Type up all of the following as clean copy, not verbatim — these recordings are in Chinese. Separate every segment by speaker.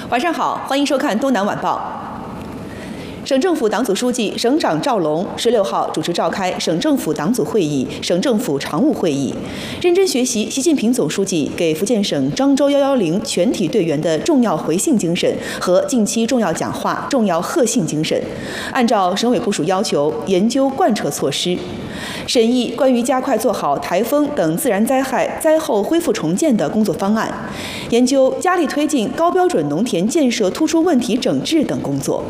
Speaker 1: 晚上好，欢迎收看《东南晚报》。省政府党组书记、省长赵龙16号主持召开省政府党组会议、省政府常务会议，认真学习习近平总书记给福建省漳州110全体队员的重要回信精神和近期重要讲话、重要贺信精神，按照省委部署要求研究贯彻措施，审议关于加快做好台风等自然灾害灾后恢复重建的工作方案，研究加力推进高标准农田建设突出问题整治等工作。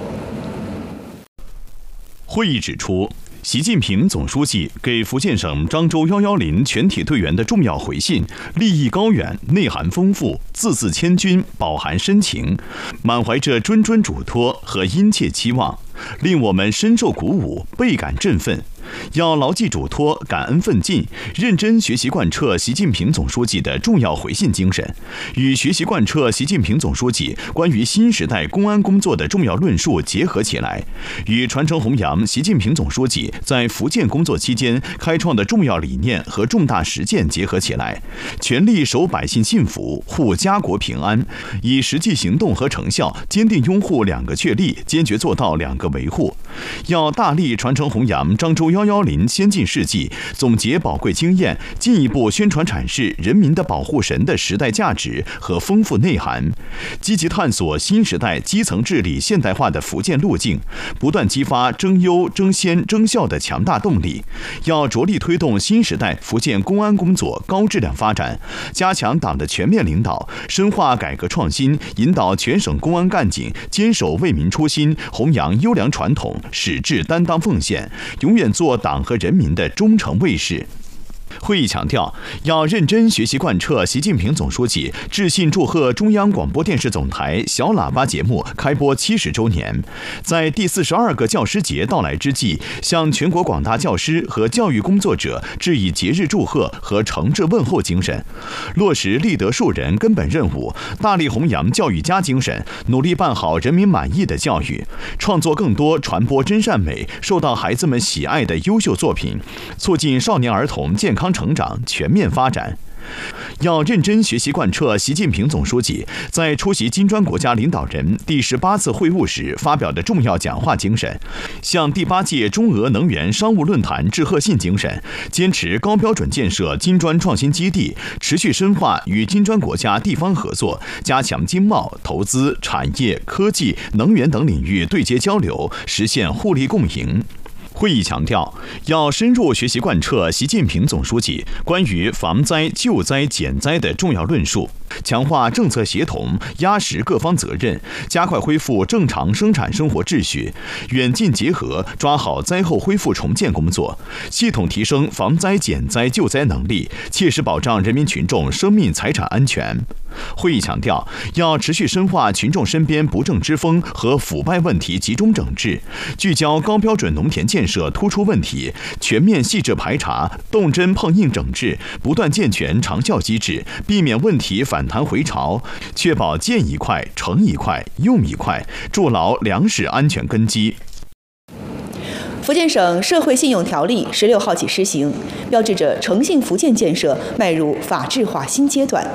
Speaker 2: 会议指出，习近平总书记给福建省漳州110全体队员的重要回信，立意高远，内涵丰富，字字千钧，饱含深情，满怀着谆谆嘱托和殷切期望，令我们深受鼓舞，倍感振奋。要牢记嘱托，感恩奋进，认真学习贯彻习近平总书记的重要回信精神，与学习贯彻习近平总书记关于新时代公安工作的重要论述结合起来，与传承弘扬习近平总书记在福建工作期间开创的重要理念和重大实践结合起来，全力守百姓幸福，护家国平安，以实际行动和成效坚定拥护2个确立，坚决做到2个维护。要大力传承弘扬漳州110先进事迹，总结宝贵经验，进一步宣传阐释人民的保护神的时代价值和丰富内涵，积极探索新时代基层治理现代化的福建路径，不断激发争优、争先、争效的强大动力。要着力推动新时代福建公安工作高质量发展，加强党的全面领导，深化改革创新，引导全省公安干警坚守为民初心，弘扬优良传统，矢志担当奉献，永远做党和人民的忠诚卫士。会议强调，要认真学习贯彻习近平总书记致信祝贺中央广播电视总台小喇叭节目开播70周年，在第42个教师节到来之际，向全国广大教师和教育工作者致以节日祝贺和诚挚问候精神，落实立德树人根本任务，大力弘扬教育家精神，努力办好人民满意的教育，创作更多传播真善美、受到孩子们喜爱的优秀作品，促进少年儿童健康成长全面发展。要认真学习贯彻习近平总书记在出席金砖国家领导人第18次会晤时发表的重要讲话精神，向第8届中俄能源商务论坛致贺信精神，坚持高标准建设金砖创新基地，持续深化与金砖国家地方合作，加强经贸、投资、产业、科技、能源等领域对接交流，实现互利共赢。会议强调，要深入学习贯彻习近平总书记关于防灾、救灾、减灾的重要论述，强化政策协同，压实各方责任，加快恢复正常生产生活秩序，远近结合，抓好灾后恢复重建工作，系统提升防灾、减灾、救灾能力，切实保障人民群众生命财产安全。会议强调，要持续深化群众身边不正之风和腐败问题集中整治，聚焦高标准农田建设突出问题，全面细致排查，动真碰硬整治，不断健全长效机制，避免问题反弹回潮，确保建一块、成一块、用一块，筑牢粮食安全根基。
Speaker 1: 福建省社会信用条例16号起施行，标志着诚信福建建设迈入法治化新阶段。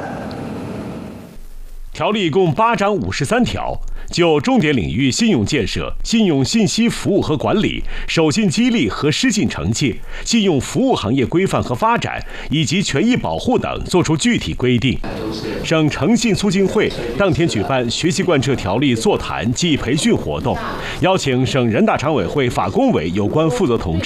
Speaker 3: 条例共8章53条，就重点领域信用建设、信用信息服务和管理、守信激励和施信惩戒、信用服务行业规范和发展以及权益保护等作出具体规定。省诚信促进会当天举办学习贯彻条例座谈暨培训活动，邀请省人大常委会法工委有关负责同志